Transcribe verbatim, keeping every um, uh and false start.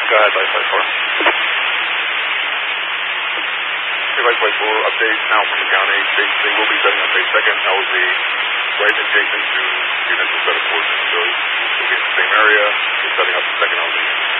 Go ahead, Light Flight four. Okay, Light Flight four, update now from the county. They, they will be setting up a second L Z right adjacent to the initial set of coordinates. So we'll be in the same area, we're setting up the second L Z.